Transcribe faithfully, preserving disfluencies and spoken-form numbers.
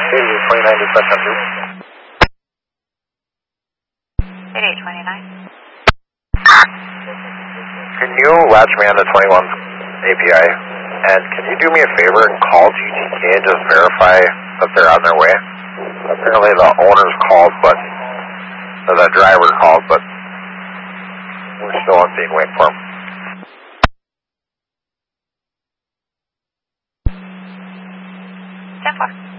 eighty-eight twenty-nine, dispatch on two. eighty-eight twenty-nine. Can you latch me on the twenty-one A P I? And can you do me a favor and call G T K and just verify that they're on their way? Apparently the owners called, but, or the driver called, but we're still on scene waiting for them. ten four.